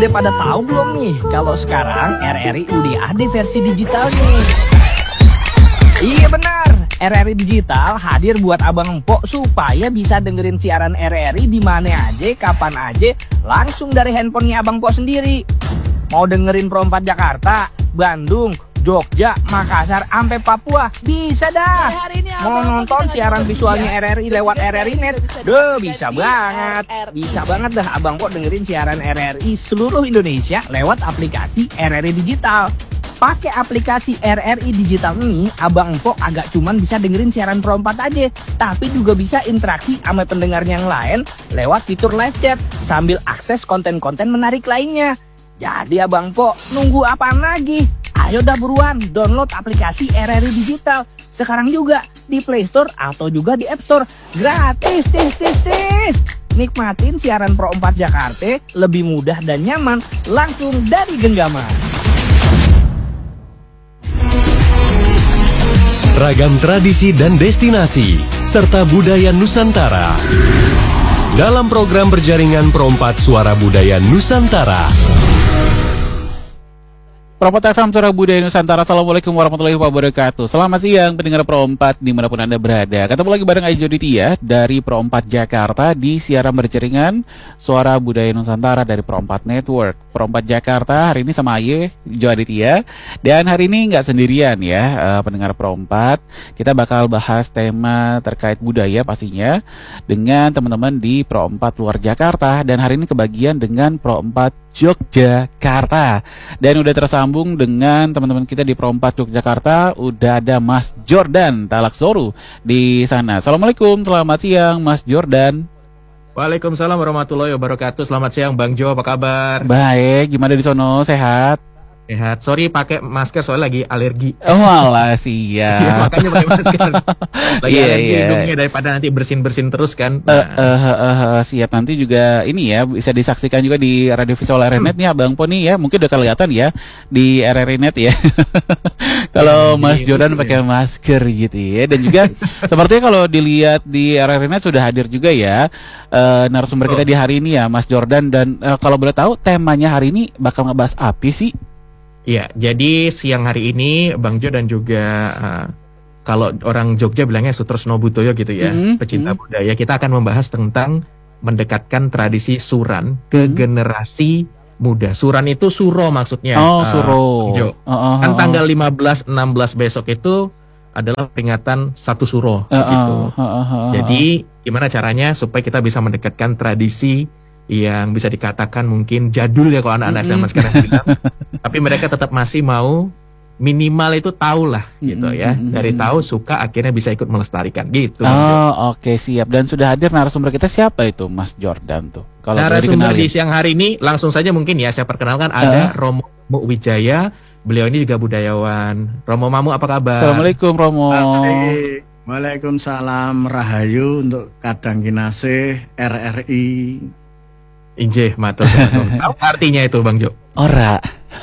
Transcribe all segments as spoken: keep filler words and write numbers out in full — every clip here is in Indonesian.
Udah pada tahu belum nih kalau sekarang R R I udah ada versi digital nih? Iya benar, R R I Digital hadir buat abang empok supaya bisa dengerin siaran R R I di mana aja, kapan aja, langsung dari handphonenya abang empok sendiri. Mau dengerin Pro empat Jakarta, Bandung, Jogja, Makassar, sampai Papua, bisa dah. Mau nonton siaran visualnya R R I lewat R R I Net, duh bisa banget. Bisa banget dah abang empok dengerin siaran R R I seluruh Indonesia lewat aplikasi R R I Digital. Pakai aplikasi R R I Digital ini, abang empok agak cuman bisa dengerin siaran Pro empat aja, tapi juga bisa interaksi sama pendengarnya yang lain lewat fitur live chat sambil akses konten-konten menarik lainnya. Jadi abang empok nunggu apaan lagi? Ayo dah buruan download aplikasi R R I Digital sekarang juga di Play Store atau juga di App Store. Gratis, tis, tis, tis. Nikmatin siaran Pro empat Jakarta lebih mudah dan nyaman langsung dari genggaman. Ragam tradisi dan destinasi, serta budaya Nusantara. Dalam program berjaringan Pro empat Suara Budaya Nusantara. Pro empat F M Suara Budaya Nusantara. Assalamualaikum warahmatullahi wabarakatuh. Selamat siang pendengar Pro empat dimanapun Anda berada. Ketemu lagi bareng Ayu Aditya dari Pro empat Jakarta di siaran berjaringan Suara Budaya Nusantara dari Pro empat Network. Pro empat Jakarta hari ini sama Ayu Aditya. Dan hari ini nggak sendirian ya uh, pendengar Pro empat. Kita bakal bahas tema terkait budaya pastinya dengan teman-teman di Pro empat luar Jakarta. Dan hari ini kebagian dengan Pro empat Yogyakarta. Dan udah tersambung dengan teman-teman kita di Pro empat Yogyakarta. Udah ada Mas Jordan Talaksoru di sana. Assalamualaikum, selamat siang Mas Jordan. Waalaikumsalam warahmatullahi wabarakatuh. Selamat siang Bang Jo, apa kabar? Baik, gimana di sono, sehat? Sehat, sorry pakai masker soalnya lagi alergi. Oh alah siap. Ya, makanya pakai masker. Lagi yeah, alergi yeah. hidungnya daripada nanti bersin-bersin terus kan. Nah. Uh, uh, uh, uh, siap, nanti juga ini ya bisa disaksikan juga di radio visual R R I Net nih Abang Po nih ya. Mungkin udah kelihatan ya di R R I Net ya. Kalau ya, Mas Jordan pakai masker gitu ya. Dan juga sepertinya kalau dilihat di R R I Net sudah hadir juga ya uh, narasumber oh. kita di hari ini ya Mas Jordan. Dan uh, kalau boleh tahu temanya hari ini bakal ngebahas apa sih? Iya, jadi siang hari ini Bang Jo dan juga uh, kalau orang Jogja bilangnya Sutresno Butoyo gitu ya, mm-hmm. pecinta mm-hmm. budaya, kita akan membahas tentang mendekatkan tradisi suran ke mm-hmm. generasi muda. Suran itu suro maksudnya. Oh, uh, suro. Jo. Uh, uh, kan uh, tanggal lima belas enam belas besok itu adalah peringatan satu suro uh, gitu. Uh, uh, uh, uh, Jadi gimana caranya supaya kita bisa mendekatkan tradisi yang bisa dikatakan mungkin jadul ya kalau anak-anak mm-hmm. sama sekarang bilang. Tapi mereka tetap masih mau minimal itu tahu lah gitu mm-hmm. ya. Dari tahu suka akhirnya bisa ikut melestarikan gitu. Oh oke okay, siap. Dan sudah hadir narasumber kita siapa itu Mas Jordan tuh? Kalau narasumber di siang hari ini langsung saja mungkin ya saya perkenalkan uh. ada Romo Wijaya. Beliau ini juga budayawan. Romo Mamu apa kabar? Assalamualaikum Romo. Hai. Waalaikumsalam Rahayu untuk Kadang Kinasih R R I. Injih, matur tahu artinya itu Bang Jo? Ora.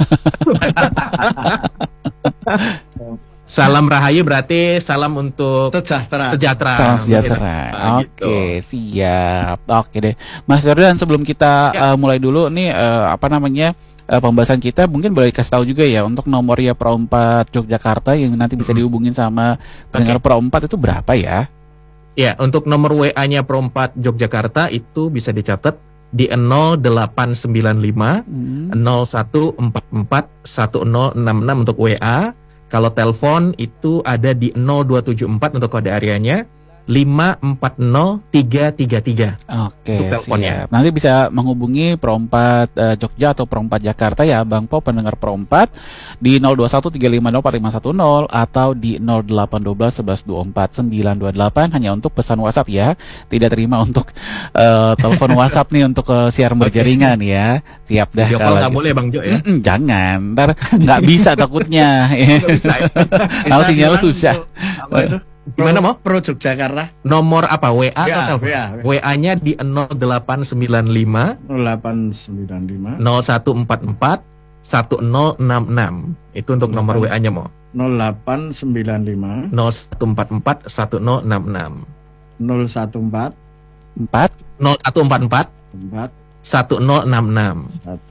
Salam Rahayu berarti salam untuk sejahtera. Sejahtera. Salam sejahtera. Nah, Oke, gitu. Siap. Oke deh. Mas Jordan, sebelum kita ya. uh, mulai dulu nih uh, apa namanya? Uh, pembahasan kita mungkin boleh kasih tahu juga ya untuk nomornya Pro empat Yogyakarta yang nanti bisa hmm. dihubungin sama pendengar okay. Pro empat itu berapa ya? Ya, untuk nomor W A-nya Pro empat Yogyakarta itu bisa dicatat di nol delapan sembilan lima hmm. nol satu empat empat satu nol enam enam untuk W A. Kalau telepon itu ada di nol dua tujuh empat untuk kode areanya lima empat nol tiga tiga tiga. Oke, siap. Nanti bisa menghubungi Pro empat uh, Jogja atau Pro empat Jakarta ya Bang Po pendengar Pro empat di nol dua satu tiga lima nol empat lima satu nol atau di nol delapan satu dua sebelas dua puluh empat sembilan dua delapan hanya untuk pesan WhatsApp ya. Tidak terima untuk uh, telepon WhatsApp nih untuk uh, siaran berjaringan ya. Siap dah. Video call nggak boleh Bang Jo ya? Mm-mm, jangan, ntar nggak bisa takutnya. Kalau sinyal susah. Apa itu? Gimana mau? Pro Yogyakarta. Nomor apa? W A ya, atau W A-nya di nol delapan sembilan lima nol delapan sembilan lima nol satu empat empat satu nol enam enam. Itu untuk nomor W A-nya mau. nol delapan sembilan lima nol satu empat empat satu nol enam enam nol satu empat empat nol satu empat empat empat satu nol enam enam satu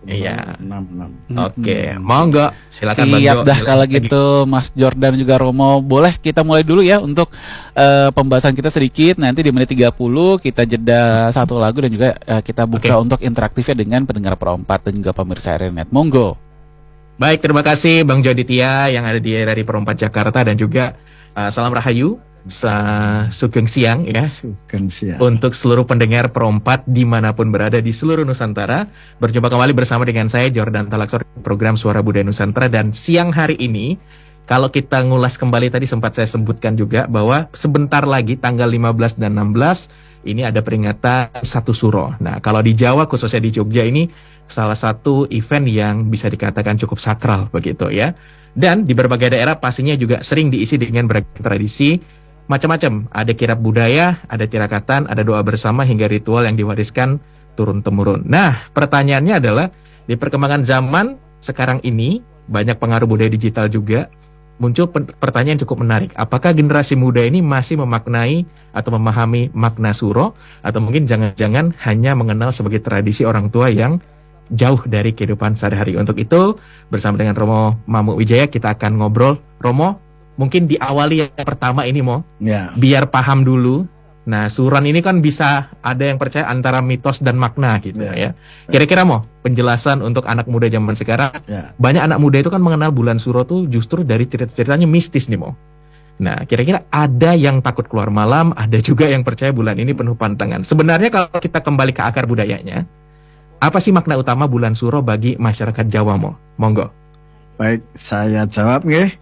Iya. enam enam. Oke, monggo silakan Bang Siap Jo. dah Silakan kalau lagi. gitu Mas Jordan juga Romo. Boleh kita mulai dulu ya untuk eh, pembahasan kita sedikit. Nanti di menit tiga puluh kita jeda satu lagu dan juga eh, kita buka Oke. untuk interaktifnya dengan pendengar Pro empat dan juga pemirsa R R I Net. Monggo. Baik, terima kasih Bang Joditya yang ada di R R I Pro empat Jakarta dan juga uh, salam rahayu, sa sugeng siang ya. Sugeng siang. Untuk seluruh pendengar Pro empat dimanapun berada di seluruh Nusantara. Berjumpa kembali bersama dengan saya Jordan Talaksor, program Suara Budaya Nusantara. Dan siang hari ini, kalau kita ngulas kembali tadi sempat saya sebutkan juga bahwa sebentar lagi tanggal lima belas dan enam belas ini ada peringatan Satu Suro. Nah, kalau di Jawa khususnya di Jogja ini salah satu event yang bisa dikatakan cukup sakral begitu ya. Dan di berbagai daerah pastinya juga sering diisi dengan beragam tradisi macam-macam. Ada kirab budaya, ada tirakatan, ada doa bersama hingga ritual yang diwariskan turun-temurun. Nah, pertanyaannya adalah di perkembangan zaman sekarang ini banyak pengaruh budaya digital juga. Muncul pertanyaan cukup menarik. Apakah generasi muda ini masih memaknai atau memahami makna suro, atau mungkin jangan-jangan hanya mengenal sebagai tradisi orang tua yang jauh dari kehidupan sehari-hari. Untuk itu, bersama dengan Romo Mamuk Wijaya kita akan ngobrol. Romo, mungkin diawali yang pertama ini Mo, Ya. biar paham dulu. Nah, suran ini kan bisa ada yang percaya antara mitos dan makna gitu Ya. ya. Kira-kira Mo, penjelasan untuk anak muda zaman sekarang. Ya. Banyak anak muda itu kan mengenal bulan suro tuh justru dari cerita-ceritanya mistis nih Mo. Nah, kira-kira ada yang takut keluar malam, ada juga yang percaya bulan ini penuh pantangan. Sebenarnya kalau kita kembali ke akar budayanya, apa sih makna utama bulan suro bagi masyarakat Jawa Mo? Monggo. Baik, saya jawab nggih.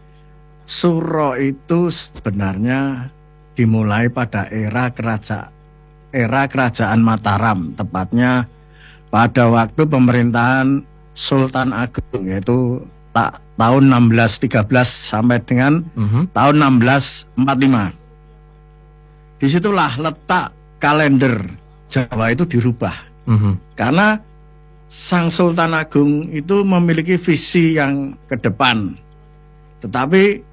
Suro itu sebenarnya dimulai pada era kerajaan era kerajaan Mataram, tepatnya pada waktu pemerintahan Sultan Agung, yaitu ta tahun enam belas tiga belas sampai dengan Mhm. tahun enam belas empat puluh lima. Disitulah letak kalender Jawa itu dirubah. Mhm. Karena Sang Sultan Agung itu memiliki visi yang ke depan. Tetapi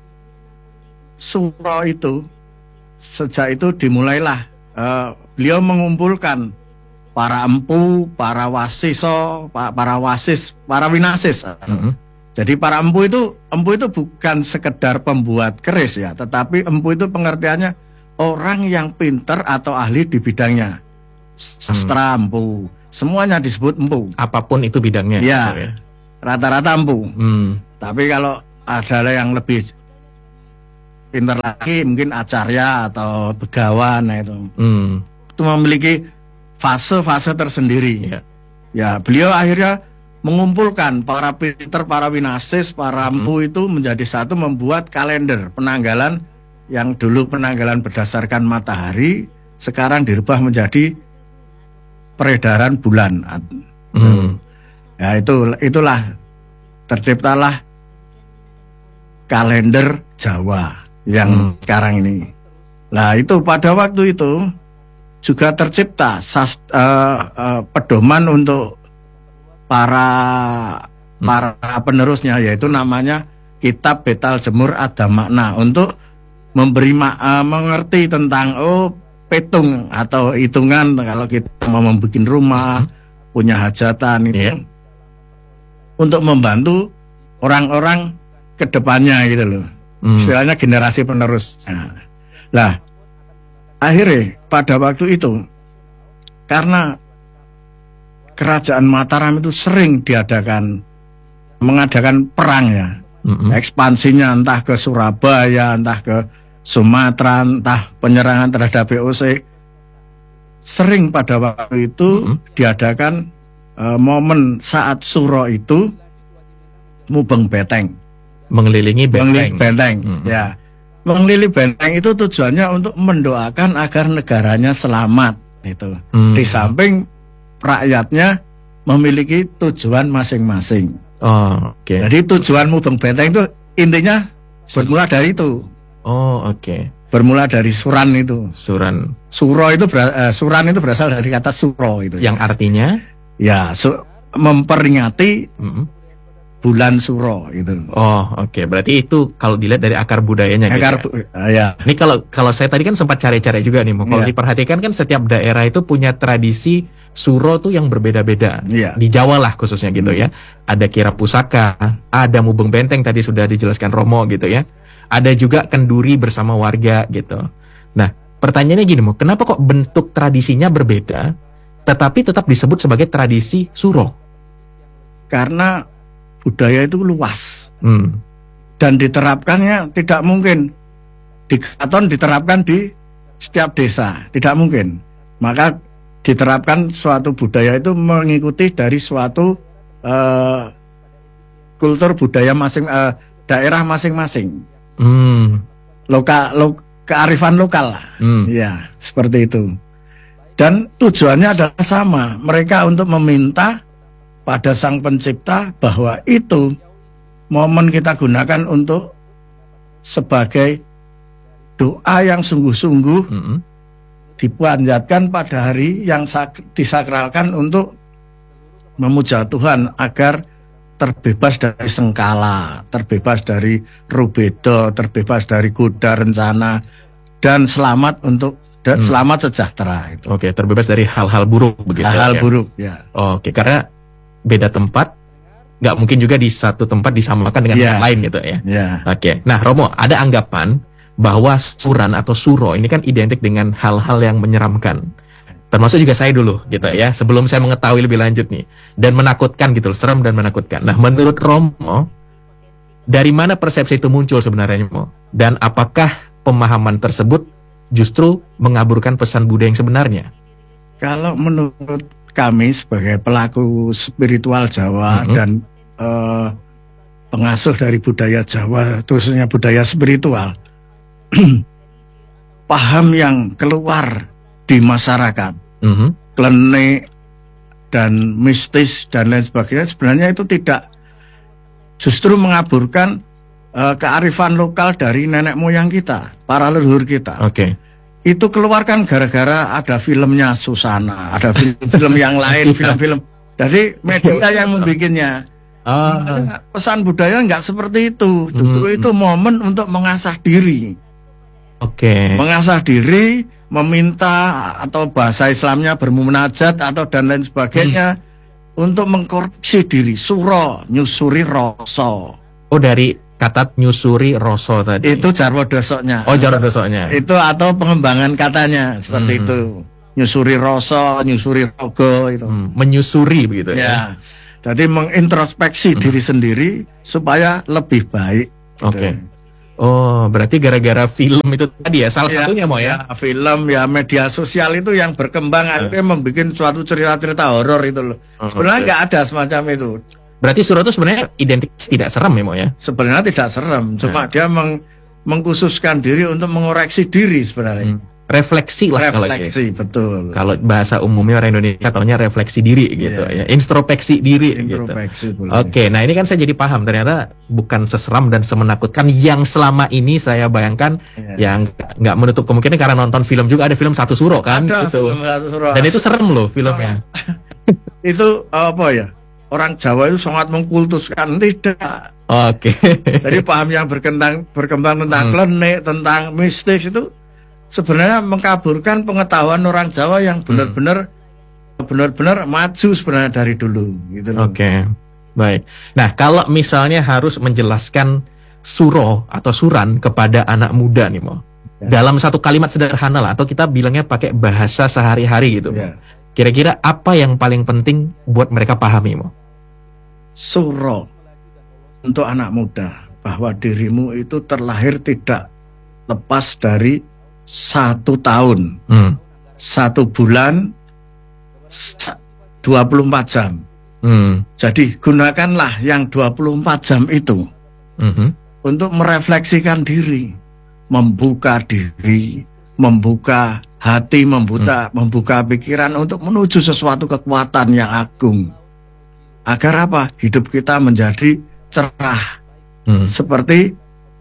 suro itu, sejak itu dimulailah eh, beliau mengumpulkan para empu, para wasiso, pa- para wasis, para winasis. Mhm. Jadi para empu itu, empu itu bukan sekedar pembuat keris ya, tetapi empu itu pengertiannya orang yang pinter atau ahli di bidangnya. Sastra empu, semuanya disebut empu. Apapun itu bidangnya. Ya. gitu ya. Rata-rata empu. Hmm. Tapi kalau ada yang lebih pinter lagi, mungkin acarya atau begawan, nah itu. Hmm. Itu memiliki fase-fase tersendiri. Ya. Ya, beliau akhirnya mengumpulkan para pinter, para winasis, para empu itu menjadi satu, membuat kalender penanggalan yang dulu penanggalan berdasarkan matahari, sekarang dirubah menjadi peredaran bulan. Hmm. Ya, itu itulah terciptalah kalender Jawa yang Hmm. sekarang ini. Nah, itu pada waktu itu juga tercipta sas, eh, eh, pedoman untuk para para penerusnya, yaitu namanya Kitab Betal Jemur Ada Makna, untuk memberi ma- eh, mengerti tentang oh petung atau hitungan kalau kita mau membuat rumah, punya hajatan itu, Iya. untuk membantu orang-orang kedepannya gitu loh. Hmm. Istilahnya generasi penerus. Nah, lah, akhirnya pada waktu itu, karena kerajaan Mataram itu sering diadakan, mengadakan perang ya, Mhm. ekspansinya entah ke Surabaya, entah ke Sumatera, entah penyerangan terhadap V O C, sering pada waktu itu Mhm. diadakan eh, momen saat suro itu mubeng beteng. Mengelilingi Mengelilingi benteng. benteng, Mm-mm. ya. Mengelilingi benteng itu tujuannya untuk mendoakan agar negaranya selamat. Itu. Hmm. Di samping rakyatnya memiliki tujuan masing-masing. Oh, oke. Jadi tujuan mubeng benteng itu intinya bermula dari itu. Oh, oke. Bermula dari suran itu. Suran Suro itu ber- eh, suran itu berasal dari kata suro itu. yang artinya Ya, su- memperingati Mhm. bulan suro itu. Oh, oke. Berarti itu kalau dilihat dari akar budayanya gitu Akar ya. bu- ah, ya. Ini kalau kalau saya tadi kan sempat cari-cari juga nih, Mo. Kalau Iya. diperhatikan kan setiap daerah itu punya tradisi suro tuh yang berbeda-beda. Yeah. Di Jawa lah khususnya gitu ya. Ada kirap pusaka, ada mubeng benteng tadi sudah dijelaskan Romo gitu ya. Ada juga kenduri bersama warga gitu. Nah, pertanyaannya gini, Mo, kenapa kok bentuk tradisinya berbeda, tetapi tetap disebut sebagai tradisi suro? Karena budaya itu luas. Hmm. Dan diterapkannya tidak mungkin di keraton diterapkan di setiap desa, tidak mungkin. Maka diterapkan suatu budaya itu mengikuti dari suatu uh, kultur budaya masing uh, daerah masing-masing. Hmm. Loka, lo, kearifan lokal lah. Hmm. Ya, seperti itu. Dan tujuannya adalah sama, mereka untuk meminta pada Sang Pencipta bahwa itu momen kita gunakan untuk sebagai doa yang sungguh-sungguh Mm-hmm. dipanjatkan pada hari yang sak- disakralkan untuk memuja Tuhan agar terbebas dari sengkala, terbebas dari rubedo, terbebas dari goda rencana, dan selamat untuk dan Hmm. selamat sejahtera. Itu. Oke, terbebas dari hal-hal buruk begitu. Hal-hal ya? buruk, ya. Oke, karena beda tempat, nggak mungkin juga di satu tempat disamakan dengan Ya. yang lain gitu ya. Ya. Oke, nah Romo, ada anggapan bahwa suran atau suro ini kan identik dengan hal-hal yang menyeramkan. Termasuk juga saya dulu gitu ya, sebelum saya mengetahui lebih lanjut nih. Dan menakutkan gitu, seram dan menakutkan. Nah, menurut Romo, dari mana persepsi itu muncul sebenarnya, Mo? Dan apakah pemahaman tersebut justru mengaburkan pesan Buddha yang sebenarnya? Kalau menurut kami sebagai pelaku spiritual Jawa Mm-hmm. dan eh, pengasuh dari budaya Jawa, khususnya budaya spiritual, paham yang keluar di masyarakat, Mm-hmm. klenik dan mistis dan lain sebagainya, sebenarnya itu tidak, justru mengaburkan eh, kearifan lokal dari nenek moyang kita, para leluhur kita. Oke. Itu keluarkan gara-gara ada filmnya Susana, ada film-film yang lain, film-film dari media yang membikinnya. Ah, Pesan budaya nggak seperti itu, justru Hmm. itu momen untuk mengasah diri, oke. mengasah diri, meminta atau bahasa Islamnya bermunajat atau dan lain sebagainya untuk mengkoreksi diri, suro, nyusuri rasa. Oh, dari kata nyusuri roso tadi. Itu jarwo dosoknya. Oh, jarwo dosoknya. Itu atau pengembangan katanya seperti Hmm. itu. Nyusuri rasa, nyusuri rogo itu. Hmm, menyusuri begitu ya. Ya. Jadi mengintrospeksi diri sendiri supaya lebih baik. Oke. Gitu. Oh, berarti gara-gara film itu tadi ya, salah Ya, satunya Mo ya. ya, film ya media sosial itu yang berkembang akhirnya membuat suatu cerita-cerita horor itu loh. Oh, Sebenarnya oke. nggak ada semacam itu. Berarti suro itu sebenarnya identik tidak seram ya Mo ya. Sebenarnya tidak serem, cuma Nah. dia meng- mengkhususkan diri untuk mengoreksi diri sebenarnya. Hmm. Refleksi lah kalau gitu. Refleksi, betul. Kalau bahasa umumnya orang Indonesia taunya refleksi diri gitu Iya. ya, introspeksi diri Introspeksi, gitu. boleh. Oke, nah ini kan saya jadi paham ternyata bukan seseram dan semenakutkan yang selama ini saya bayangkan, Iya. yang nggak menutup kemungkinan karena nonton film juga ada film Satu Suro kan Ada gitu. film Satu Suro. Dan itu serem loh filmnya. Itu apa ya? Orang Jawa itu sangat mengkultuskan, tidak. Oke. Jadi paham yang berkembang berkembang tentang Hmm. klenik, tentang mistis itu sebenarnya mengkaburkan pengetahuan orang Jawa yang benar-benar benar-benar maju sebenarnya dari dulu gitu loh. Oke, baik. Nah, kalau misalnya harus menjelaskan suro atau suran kepada anak muda nih, Mo, Ya. dalam satu kalimat sederhana lah, atau kita bilangnya pakai bahasa sehari-hari gitu, Mo. Ya. Kira-kira apa yang paling penting buat mereka pahami, Mo? Suro untuk anak muda bahwa dirimu itu terlahir tidak lepas dari satu tahun, Hmm. satu bulan, sa- dua puluh empat jam. Hmm. Jadi gunakanlah yang dua puluh empat jam itu Mhm. untuk merefleksikan diri, membuka diri, membuka hati, membuka membuka pikiran untuk menuju sesuatu kekuatan yang agung. Agar apa? Hidup kita menjadi cerah, Hmm. seperti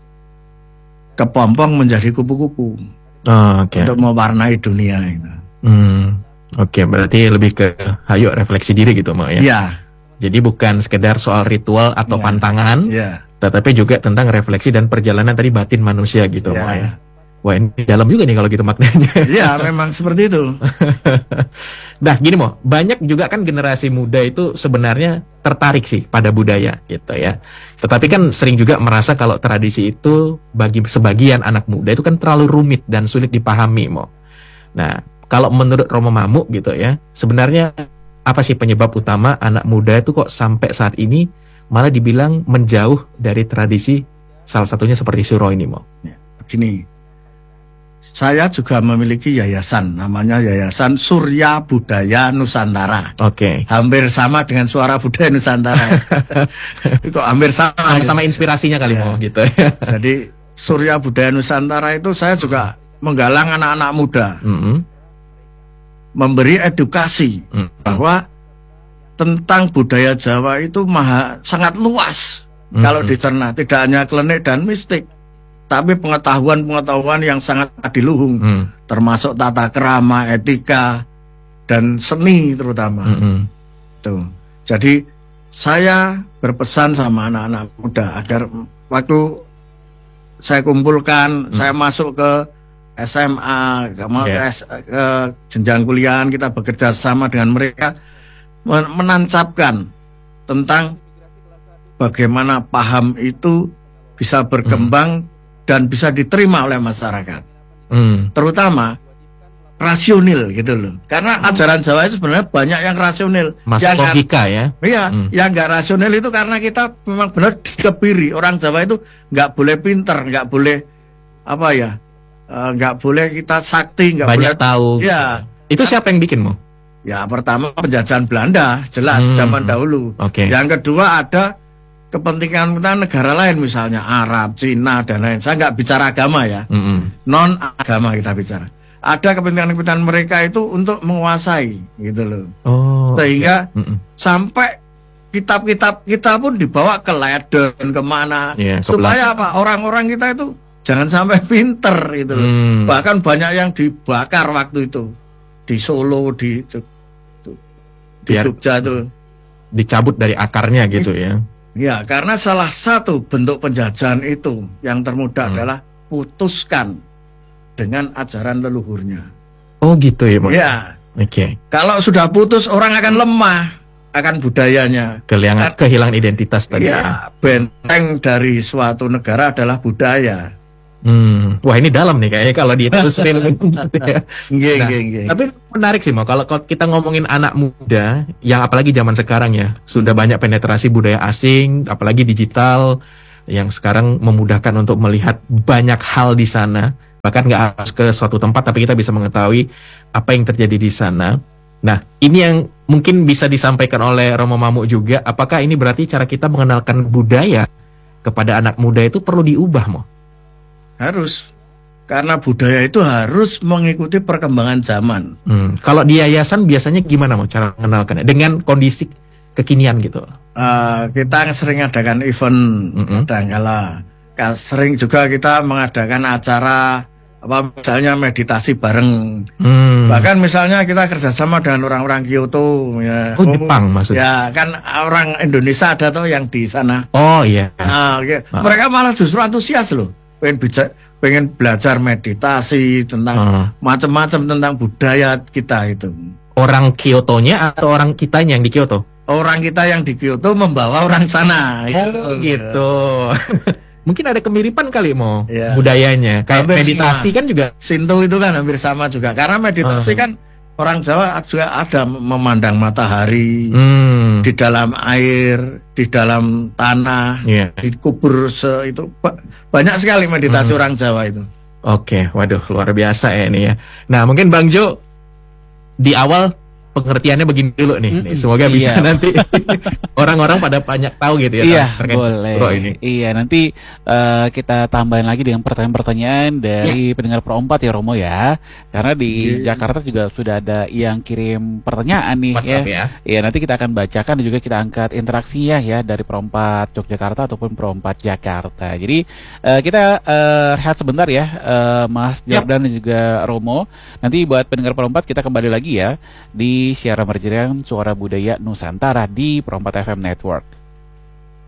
kepompong menjadi kupu-kupu Oh, oke. untuk mewarnai dunia ini. Hmm. Oke, berarti lebih ke hayo refleksi diri gitu, Mo ya. Ya, Jadi bukan sekedar soal ritual atau Ya. pantangan, ya, tetapi juga tentang refleksi dan perjalanan tadi batin manusia gitu, Mo ya. ya. Wah, ini dalam juga nih kalau gitu maknanya. Iya, memang seperti itu. Nah, gini Mo, banyak juga kan generasi muda itu sebenarnya tertarik sih pada budaya gitu ya. Tetapi kan sering juga merasa kalau tradisi itu bagi sebagian anak muda itu kan terlalu rumit dan sulit dipahami, Mo. Nah, kalau menurut Romo Mamuk gitu ya, sebenarnya apa sih penyebab utama anak muda itu kok sampai saat ini malah dibilang menjauh dari tradisi, salah satunya seperti suro ini, Mo? Begini. Saya juga memiliki yayasan, namanya Yayasan Surya Budaya Nusantara. Oke. Okay. Hampir sama dengan Suara Budaya Nusantara. Kok hampir sama? Sama-sama inspirasinya kali, ya. Mo, gitu. Jadi Surya Budaya Nusantara itu saya juga menggalang anak-anak muda, mm-hmm. memberi edukasi mm-hmm. bahwa tentang budaya Jawa itu maha sangat luas mm-hmm. kalau dicerna, tidak hanya klinik dan mistik. Tapi pengetahuan-pengetahuan yang sangat adiluhung, hmm. termasuk tata krama, etika, dan seni terutama. Hmm. Tuh. Jadi saya berpesan sama anak-anak muda agar waktu saya kumpulkan, hmm. saya masuk ke S M A, ke, yeah. ke, ke jenjang kuliah, kita bekerja sama dengan mereka, menancapkan tentang bagaimana paham itu bisa berkembang, hmm. dan bisa diterima oleh masyarakat, hmm. terutama rasional gitu loh. Karena ajaran Jawa itu sebenarnya banyak yang rasional, masuk yang logika ya. Iya, hmm. yang nggak rasional itu karena kita memang benar dikebiri. Orang Jawa itu nggak boleh pinter, nggak boleh apa ya, nggak uh, boleh kita sakti, nggak boleh tahu. Ya, itu siapa yang bikin, Mo? Ya pertama penjajahan Belanda, jelas hmm. zaman dahulu. Okay. Yang kedua ada kepentingan kita negara lain, misalnya Arab, Cina, dan lain. Saya nggak bicara agama ya, mm-hmm. non agama kita bicara. Ada kepentingan-kepentingan mereka itu untuk menguasai, gitu loh. Oh, sehingga okay. sampai kitab-kitab kita pun dibawa ke Leiden kemana, yeah, supaya apa? Orang-orang kita itu jangan sampai pinter, gitu loh. Mm. Bahkan banyak yang dibakar waktu itu di Solo, di di Jogja itu, dicabut dari akarnya gitu ya. Ya, karena salah satu bentuk penjajahan itu yang termudah hmm. adalah putuskan dengan ajaran leluhurnya. Oh gitu ya, Mas? Ya. Oke. Okay. Kalau sudah putus, orang akan lemah akan budayanya. Kehilangan, kehilangan identitas tadi. Ya, benteng dari suatu negara adalah budaya. Hmm, wah ini dalam nih kayaknya kalau diterusin. ya. Nge, nah, nge, nge. Tapi menarik sih, Mo, kalau, kalau kita ngomongin anak muda yang apalagi zaman sekarang ya, sudah banyak penetrasi budaya asing, apalagi digital yang sekarang memudahkan untuk melihat banyak hal di sana. Bahkan nggak harus ke suatu tempat, tapi kita bisa mengetahui apa yang terjadi di sana. Nah, ini yang mungkin bisa disampaikan oleh Romo Mamuk juga. Apakah ini berarti cara kita mengenalkan budaya kepada anak muda itu perlu diubah, Mo? Harus, karena budaya itu harus mengikuti perkembangan zaman. Hmm. Kalau di yayasan biasanya gimana, Mo, cara mengenalkannya dengan kondisi kekinian gitu? Uh, kita sering adakan event, mm-hmm. kadang-kala sering juga kita mengadakan acara apa misalnya meditasi bareng. Hmm. Bahkan misalnya kita kerjasama dengan orang-orang Kyoto. Ya. Oh, Jepang maksudnya? Ya, kan orang Indonesia ada tuh yang di sana. Oh iya. Nah, ya. ah. Mereka malah justru antusias loh. Pengen, bica- pengen belajar meditasi tentang uh. macam-macam tentang budaya kita itu. Orang Kyoto-nya atau orang kitanya yang di Kyoto? Orang kita yang di Kyoto membawa orang sana. Oh gitu. Mungkin ada kemiripan kali, Mo, ya. Budayanya. Kayak hampir meditasi sama. Kan juga. Shinto itu kan hampir sama juga. Karena meditasi uh. kan orang Jawa juga ada memandang matahari hmm. di dalam air, di dalam tanah, yeah. dikubur se itu banyak sekali meditasi hmm. orang Jawa itu. Oke, waduh luar biasa ya ini ya. Nah mungkin Bang Jo di awal pengertiannya begini dulu nih. Mm-hmm. Semoga iya. bisa nanti orang-orang pada banyak tahu gitu ya. Iya, boleh. Pro ini. Iya, nanti uh, kita tambahin lagi dengan pertanyaan-pertanyaan dari ya. pendengar Pro empat ya, Romo ya. Karena di yeah. Jakarta juga sudah ada yang kirim pertanyaan nih ya. ya. Iya, nanti kita akan bacakan dan juga kita angkat interaksinya ya dari Pro empat Yogyakarta ataupun Pro empat Jakarta. Jadi uh, kita uh, rehat sebentar ya, uh, Mas Jordan ya. dan juga Romo. Nanti buat pendengar Pro empat kita kembali lagi ya di siaran berjaringan Suara Budaya Nusantara di Pro empat F M Network.